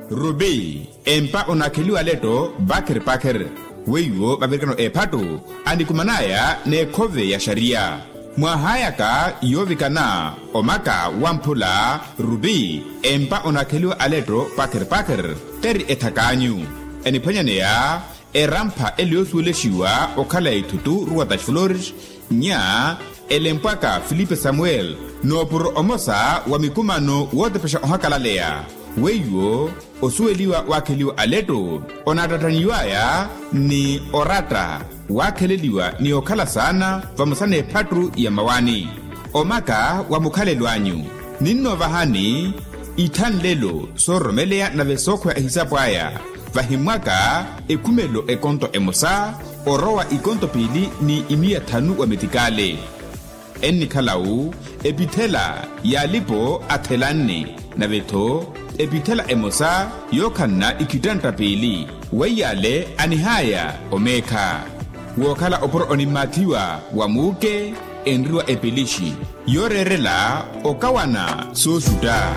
Rubi empa onakeliwa leto bakir pakir weyo babirikano epatu andikumanaya ne kove ya sharia mwahayaka yovikana omaka wampula Rubi empa onakeliwa aleto bakir pakir teri etakanyu enipanyaneya erampa eliosueleshiwa okala itutu ruwatash flores nya elempaka Filipe Samuel no por omosa wa mikumano wote pesha ohakalalea weyo osueliwa wakeliwa aleto onatataniwaya ni orata wakeleliwa ni okala sana vamusane patru ya mawani omaka wa mukhalelwanyu ninno vahani ithan lelo soromelea na vesokho ehisapwaya vahimwaka ekumelo ekonto emosa orowa ikonto pili ni imia thanu wa metikale enni khalau epithela yalipo athelani na vetho epithela emosa yokhanna ikitanta pili weyale anihaya omekha wokhala opor onimathiwa wamuke enriwa epilishi yorerela okawana sosuta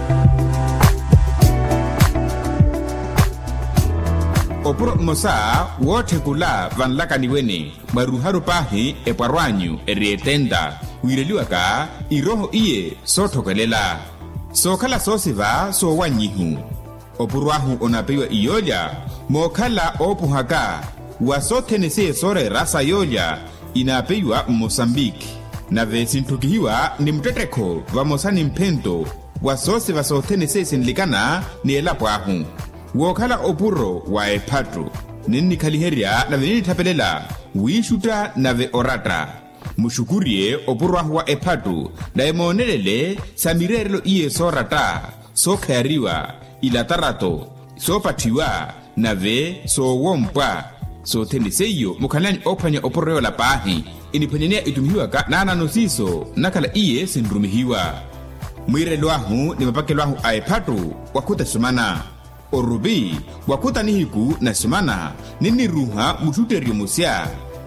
opuro mosa wothekula vanlakaniwene maruharu pahi epwarwanyu erietenda wireliwaka iroho iye sothokelela sokhala sosiva sowanyihu opurwahu onapewa iyolya mokhala opuhaka wasothenese sore rasa yolya inapewa Mozambique na vesintukihiwa ni mtetekho vamosani mphento wasose vasothenese sinlikana ni elapwahu wokhala opuro wa ephatru ninnikhaliherya na venithapelela wishuta na ve orata mushukurie opurwahu wa ephatru na emonelele samirerelo iye sorata sokhayariwa ilatarato sopathiwa na ve sowompwa sotheniseyo mukhalani ophwanya opurreo la pahi iniphanyanea itumihiwaka nananosiso nakhala iye sinrumihiwa mwirelwahu ni mapakelwahu a ephatru wakhuta sumana Orubi wakuta nihiku na sumana nini ruha mututerio musya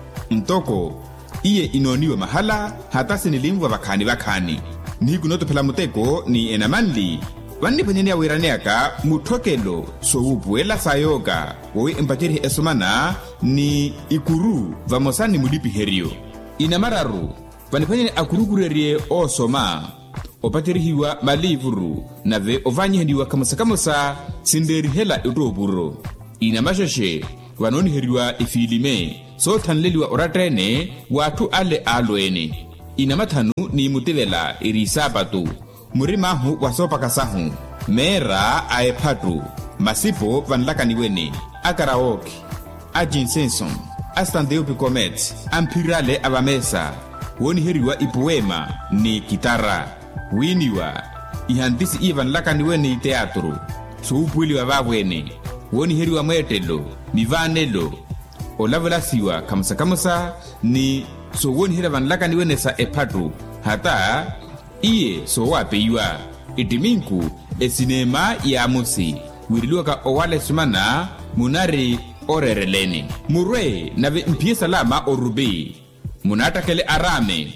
mtoko iye inoniwa mahala hata sinilimwa vakhani nihiku notophela muteko ni enamanli vanipanyania wiraneaka muthokelo sowupuela sayoka wowi empatirihi esumana ni ikuru vamosani mulipiherio inamararu vanipanyania akurukurerie osoma opatirihiwa malivuru na ve ovanyihendiwa kamusa sinderihela utopuro inamashashe vanoniheriwa ifilime sothanleliwa oratrene watu ale aloene inamathanu ni mutivela irisabatu murimahu wasopakasahu mera a ephatru masipo vanlakaniwene akaraoke ajinsenson astandeupicomet ampirale avamesa woniheriwa ipuema ni kitara winiwa ihandisi ivan lakaniwene teatro suupwiliwa vavwene woniheriwa mwetelo mivanelo olavelasiwa kamusa ni so wonihera van lakaniwene sa ephatru hata iye so wapeiwa itiminku esinema ya musi wiriliwaka owale sumana munari orerelene murwe nave mpiesa lama Orubi munatakele arame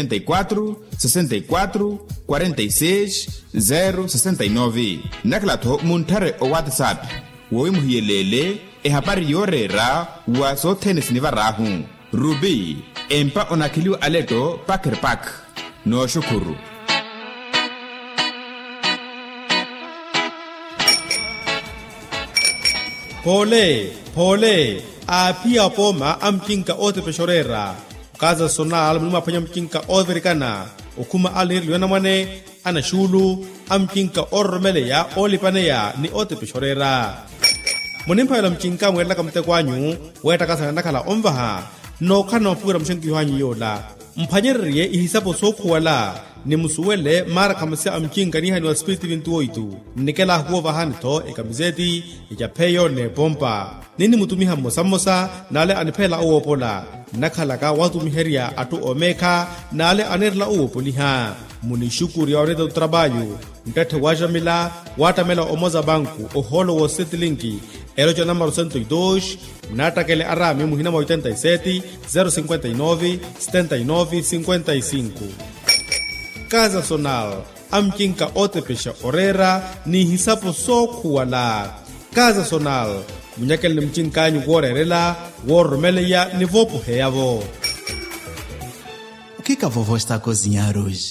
84 64 46 069 naklatho munthare o WhatsApp wowi muhiyelele ehapari yorera wa sothenesi varahu Rubi empa onakhiliwa aleto pakirpak no shukuru Pole apia poma amkinka ote peshorera kaza sonal mlima panya mkinka overikana okuma alir na mwane ana shulu amkinka ormele ya olipaneya ni ote peshorera munimpa la mkinka mwela kamte kwanyu weta kasa nakala omvaha no kana pura mshenki hanyu yola mpanyerrie ihisapo sokuwala ni musuwele mara kamase amkinka ni hani wa spiriti vintuoitu nikela huo vahanito ekamizeti ijapeyo ne pompa nini mutumiha mosamosa nale anipela uopola nakhalaka watumiheria atu omeka nale anerla uopoliha munishukuri ya onedo trabayo mtete wajamila watamela omoza banku oholo wo setlinki elojo numero 102 natakele arame muhinama 87 059 79 55 Casa Sonal amkinka otepesha orera ni hisapo soku wala. Casa Sonal, munyakel ni mchinkanyu gorerela, wormeleya ni vopo heyavo. O que a vovó está a cozinhar hoje?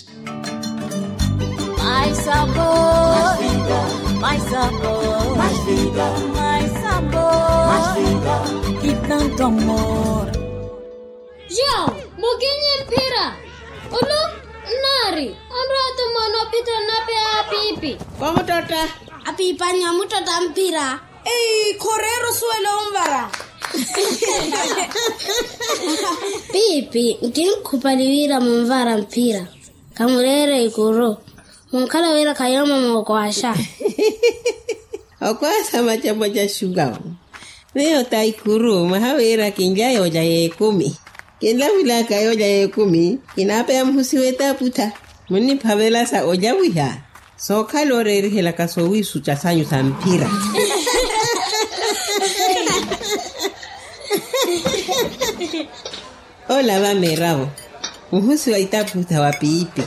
Mais sabor, mais vida, mais sabor, mais vida, mais sabor, mais vida e tanto amor. João, mogini mpira. Ulu, nari, amrato mano pita nape a pipi. Como tota? A pipa nyamutota mpira. Ei, correro suelo umbara. Pipi, nkupaliwira mumvara mpira. Kamurere ikuro. Munkala wira kayoma mwokwasha. Okwasa machamo cha shugao. Neo taikuru mahawira kinjaya oja ye 10. Kinla wila kayo oja ye 10. Kinape mhusiwe taputa. Muni pavela sa oja wiha. So kalore hela kasowi suchasanyu sa mpira. Hola va merabo. Mhusiwe itaputa wa pipi.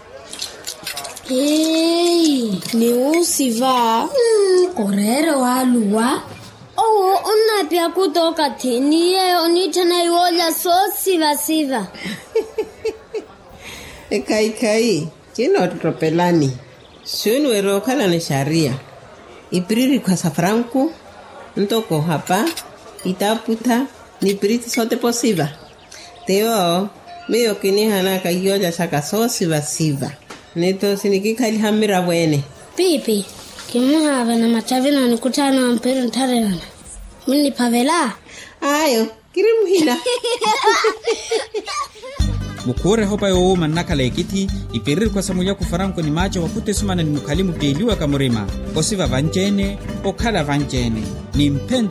Hey, ni usiva. Korere walua. Oh, unapia kutoka tini ye onitana yola so siva. Kai. Kino tropelani. Shunu erokala na sharia. Ipriri kwa safranku. Ntoko hapa. Itaputa. Ni priti sote posiva. Teo. Meyo kini hanaka yola saka so siva. Neto sinikikali hamira wene. Pipi, kimuha na machavina nikutana wa mpira ntarelana. Mini pavela? Ayo, kirimuhina. Mukure hopa yo manaka lekiti ipirir kwa samuya kufaranko ni macho wakute sumana ni mukalimu teliwa kamurima. Osiva vanjene, okala vanjene. Ni mpen